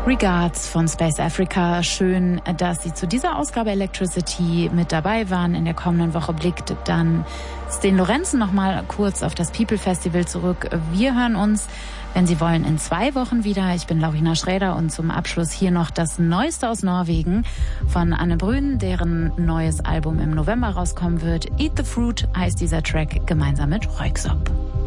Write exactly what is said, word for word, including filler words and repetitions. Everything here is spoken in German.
Regards von Space Africa. Schön, dass Sie zu dieser Ausgabe Electricity mit dabei waren. In der kommenden Woche blickt dann Sten Lorenzen noch mal kurz auf das People Festival zurück. Wir hören uns, wenn Sie wollen, in zwei Wochen wieder. Ich bin Laurina Schräder und zum Abschluss hier noch das Neueste aus Norwegen von Anne Brün, deren neues Album im November rauskommen wird. Eat the Fruit heißt dieser Track, gemeinsam mit Röyksopp.